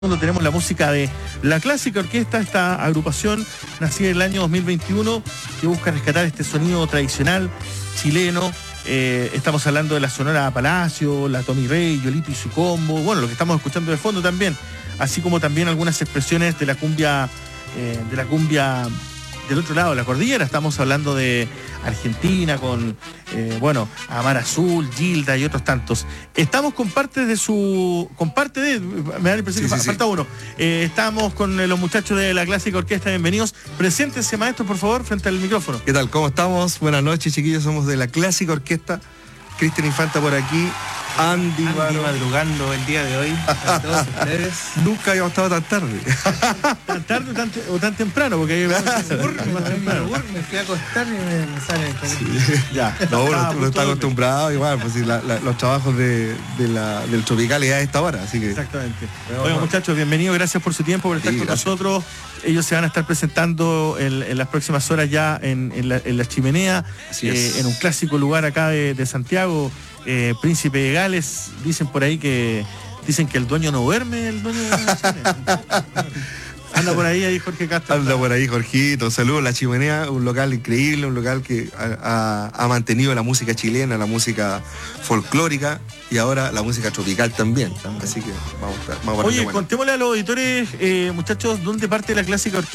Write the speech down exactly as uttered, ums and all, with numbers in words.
Tenemos la música de la Clásica Orquesta, esta agrupación nacida en el año dos mil veintiuno que busca rescatar este sonido tradicional chileno. Eh, estamos hablando de la Sonora Palacio, la Tommy Rey, Yolito y su combo, bueno, lo que estamos escuchando de fondo también, así como también algunas expresiones de la cumbia, eh, de la cumbia del otro lado de la cordillera. Estamos hablando de Argentina con, eh, bueno, Amar Azul, Gilda y otros tantos. Estamos con parte de su, con parte de, me da la impresión sí, que sí, falta sí. uno. Eh, estamos con los muchachos de la Clásica Orquesta, bienvenidos. Preséntense, maestro, por favor, frente al micrófono. ¿Qué tal? ¿Cómo estamos? Buenas noches, chiquillos. Somos de la Clásica Orquesta. Cristian Infanta por aquí. Andy, Andy Varo. madrugando el día de hoy a todos ustedes. Nunca habíamos estado tan tarde. ¿Tan tarde o tan, o tan temprano? Porque hay más temprano. Me fui a acostar y me, me sale el Sí, ya. No, uno, Ah, uno está punto acostumbrado igual, pues sí, la, la, los trabajos de, de la, del tropical es a esta hora, así que. Exactamente. Bueno, Bueno, bueno. muchachos, bienvenidos, gracias por su tiempo, por estar Sí, con gracias. nosotros. Ellos se van a estar presentando en, en las próximas horas ya en, en, la, en la Chimenea, Así eh, es. en un clásico lugar acá de, de Santiago, eh, Príncipe de Gales. Dicen por ahí que dicen que el dueño no duerme, el dueño de la Chimenea. Anda por ahí, ahí Jorge Castro. Anda por ahí, Jorgito. Saludos, La Chimenea, un local increíble, un local que ha, ha- ha mantenido la música chilena, la música folclórica y ahora la música tropical también. Así que vamos a estar, vamos a ponerle Oye, bueno. contémosle a los auditores, eh, muchachos, ¿dónde parte la Clásica Orquesta?